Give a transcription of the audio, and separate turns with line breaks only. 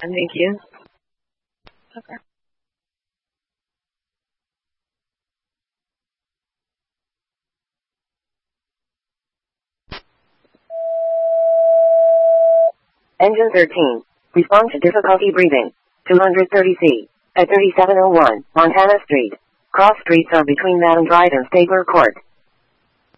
Thank you. Okay. Engine 13. Respond to difficulty breathing. 230C. At 3701 Montana Street. Cross streets are between Madam Drive and Stabler Court.